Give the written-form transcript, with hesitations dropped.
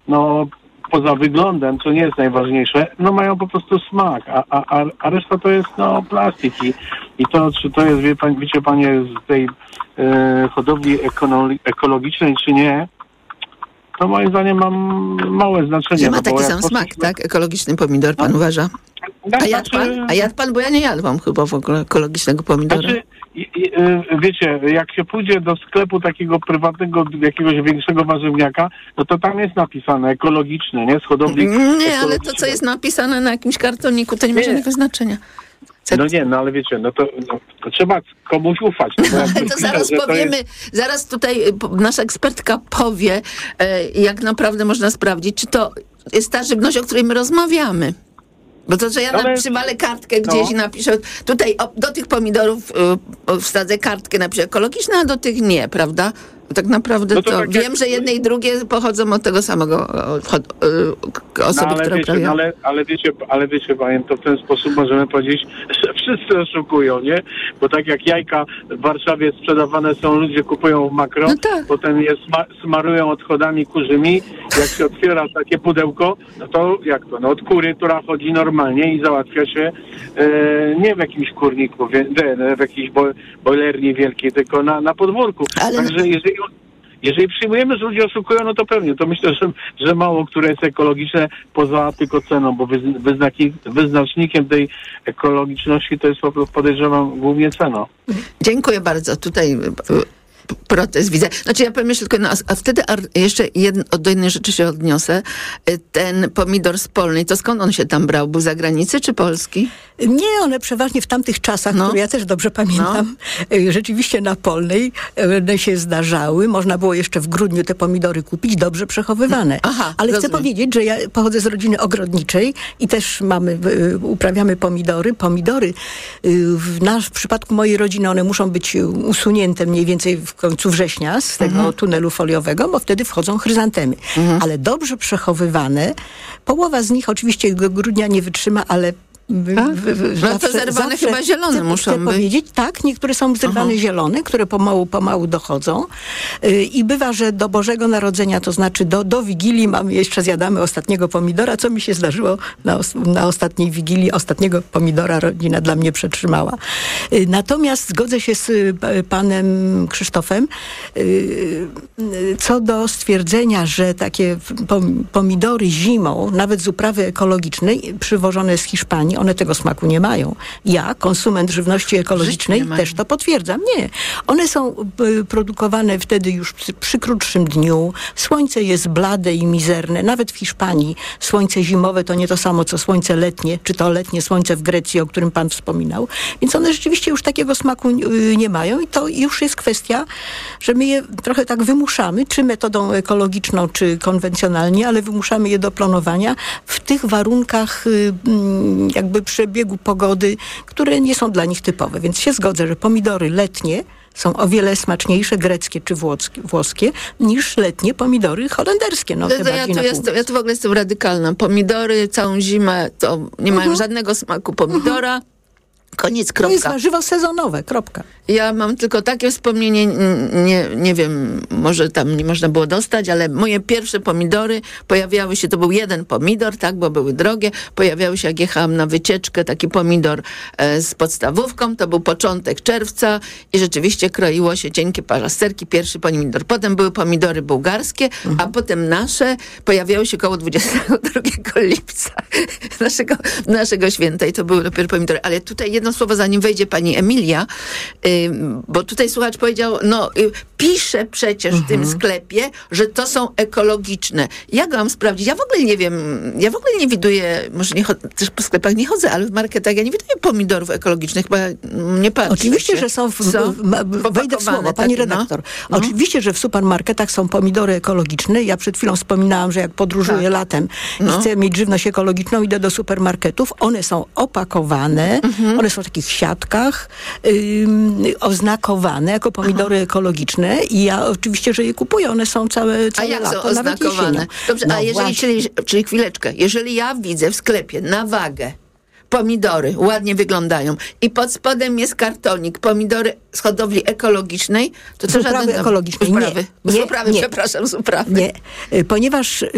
no poza wyglądem, co nie jest najważniejsze, no mają po prostu smak, a reszta to jest no plastik i to, czy to jest, wiecie panie, z tej hodowli ekologicznej, czy nie, to moim zdaniem ma małe znaczenie. Że ma taki sam smak, tak? Ekologiczny pomidor, pan uważa? A jadł pan? Bo ja nie jadłam chyba w ogóle ekologicznego pomidora. Znaczy, wiecie, jak się pójdzie do sklepu takiego prywatnego, jakiegoś większego warzywniaka, no to tam jest napisane ekologiczny, nie? Z hodowli nie, ale to, co jest napisane na jakimś kartoniku, to nie ma żadnego znaczenia. No nie, no ale wiecie, no to trzeba komuś ufać. No to zaraz powiemy, zaraz tutaj nasza ekspertka powie, jak naprawdę można sprawdzić, czy to jest ta żywność, o której my rozmawiamy. Bo to, że ja przywalę kartkę gdzieś i napiszę, tutaj do tych pomidorów wsadzę kartkę, napiszę ekologiczne, a do tych nie, prawda? Tak naprawdę no to tak wiem, że jedne i drugie pochodzą od tego samego osoby, które uprawiają. Ale wiecie, panie, to w ten sposób możemy powiedzieć, że wszyscy oszukują, nie? Bo tak jak jajka w Warszawie sprzedawane są, ludzie kupują w Makro, no tak. Potem je smarują odchodami kurzymi. Jak się otwiera takie pudełko, no to jak to? No od kury, która chodzi normalnie i załatwia się nie w jakimś kurniku, w jakiejś bojlerni wielkiej, tylko na podwórku. Ale... Także jeżeli przyjmujemy, że ludzie oszukują, no to pewnie. To myślę, że mało które jest ekologiczne poza tylko ceną, bo wyznacznikiem tej ekologiczności to jest, podejrzewam, głównie cena. Dziękuję bardzo. Tutaj protest widzę. Znaczy ja powiem jeszcze tylko, a wtedy jeszcze do jednej rzeczy się odniosę. Ten pomidor z Polnej, to skąd on się tam brał? Był z zagranicy czy polski? Nie, one przeważnie w tamtych czasach, które ja też dobrze pamiętam, rzeczywiście na Polnej one się zdarzały. Można było jeszcze w grudniu te pomidory kupić, dobrze przechowywane. Aha, ale chcę powiedzieć, że ja pochodzę z rodziny ogrodniczej i też uprawiamy pomidory. Pomidory, w przypadku mojej rodziny, one muszą być usunięte mniej więcej w końcu września z tego tunelu foliowego, bo wtedy wchodzą chryzantemy. Ale dobrze przechowywane, połowa z nich oczywiście do grudnia nie wytrzyma, ale no to zerwane chyba zielone muszą być. Powiedzieć, tak, niektóre są zerwane zielone, które pomału dochodzą i bywa, że do Bożego Narodzenia, to znaczy do Wigilii jeszcze zjadamy ostatniego pomidora, co mi się zdarzyło na ostatniej Wigilii, ostatniego pomidora rodzina dla mnie przetrzymała. Natomiast zgodzę się z panem Krzysztofem co do stwierdzenia, że takie pomidory zimą, nawet z uprawy ekologicznej, przywożone z Hiszpanii, one tego smaku nie mają. Ja, konsument żywności ekologicznej, też to potwierdzam. Nie. One są produkowane wtedy już przy krótszym dniu. Słońce jest blade i mizerne. Nawet w Hiszpanii słońce zimowe to nie to samo, co słońce letnie, czy to letnie słońce w Grecji, o którym pan wspominał. Więc one rzeczywiście już takiego smaku nie mają i to już jest kwestia, że my je trochę tak wymuszamy, czy metodą ekologiczną, czy konwencjonalnie, ale wymuszamy je do planowania w tych warunkach jakby przebiegu pogody, które nie są dla nich typowe. Więc się zgodzę, że pomidory letnie są o wiele smaczniejsze, greckie czy włoskie, niż letnie pomidory holenderskie. Ja tu w ogóle jestem radykalna. Pomidory całą zimę to nie mają żadnego smaku pomidora. Koniec, kropka. To jest warzywo sezonowe, kropka. Ja mam tylko takie wspomnienie, nie wiem, może tam nie można było dostać, ale moje pierwsze pomidory pojawiały się, to był jeden pomidor, tak, bo były drogie, pojawiały się, jak jechałam na wycieczkę, taki pomidor z podstawówką, to był początek czerwca i rzeczywiście kroiło się cienkie parasterki, pierwszy pomidor. Potem były pomidory bułgarskie, a potem nasze pojawiały się koło 22 lipca naszego święta i to były dopiero pomidory. Ale tutaj jedno słowo, zanim wejdzie pani Emilia, bo tutaj słuchacz powiedział, pisze przecież w tym sklepie, że to są ekologiczne. Jak mam sprawdzić? Ja w ogóle nie wiem, ja w ogóle nie widuję, może też po sklepach nie chodzę, ale w marketach ja nie widuję pomidorów ekologicznych, chyba nie patrzę. Oczywiście, że są, wejdę w słowo, pani redaktor. Oczywiście, że w supermarketach są pomidory ekologiczne. Ja przed chwilą wspominałam, że jak podróżuję latem i chcę mieć żywność ekologiczną, idę do supermarketów. One są opakowane, one są w takich siatkach, oznakowane jako pomidory ekologiczne i ja oczywiście, że je kupuję. One są całe a jak lato, są oznakowane? Dobrze, a jeżeli, czyli chwileczkę, jeżeli ja widzę w sklepie na wagę pomidory, ładnie wyglądają i pod spodem jest kartonik, pomidory z hodowli ekologicznej, to co żaden... ekologicznej. Z uprawy, przepraszam, z uprawy. Nie, ponieważ